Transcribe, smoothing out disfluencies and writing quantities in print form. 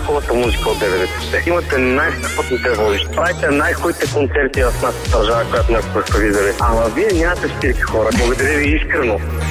най-хубавата музика от 90-те. Имате най-страхотните водещи. Правите най-хубавите концерти в нашата държава, която някога сте виждали. Ама вие нямате спирки, хора. Благодаря ви искрено.